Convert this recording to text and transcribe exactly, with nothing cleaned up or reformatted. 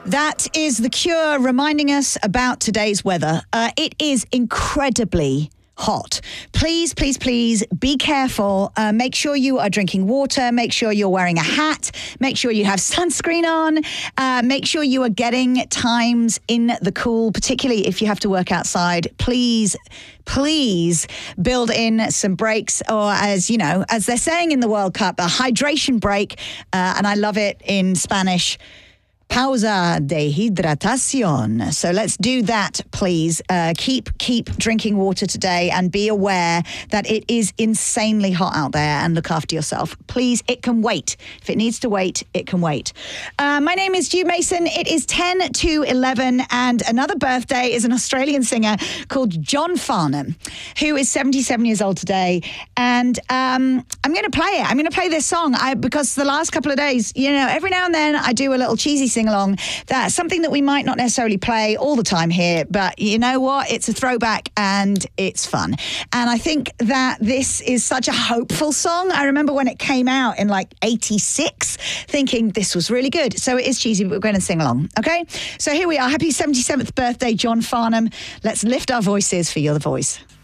That is The Cure reminding us about today's weather. Uh, it is incredibly hot. Please, please, please be careful. Uh, make sure you are drinking water. Make sure you're wearing a hat. Make sure you have sunscreen on. Uh, make sure you are getting times in the cool, particularly if you have to work outside. Please, please build in some breaks, or as you know, as they're saying in the World Cup, a hydration break. Uh, and I love it in Spanish. Pausa de hidratación. So let's do that, please. Uh, keep keep drinking water today and be aware that it is insanely hot out there, and look after yourself. Please, it can wait. If it needs to wait, it can wait. Uh, my name is Jude Mason. It is ten to eleven, and another birthday is an Australian singer called John Farnham, who is seventy-seven years old today. And um, I'm going to play it. I'm going to play this song I, because the last couple of days, you know, every now and then I do a little cheesy sing along. That's something that we might not necessarily play all the time here, but you know what? It's a throwback and it's fun. And I think that this is such a hopeful song. I remember when it came out in like eighty-six, thinking this was really good. So it is cheesy, but we're going to sing along. Okay? So here we are. Happy seventy-seventh birthday, John Farnham. Let's lift our voices for You're the Voice.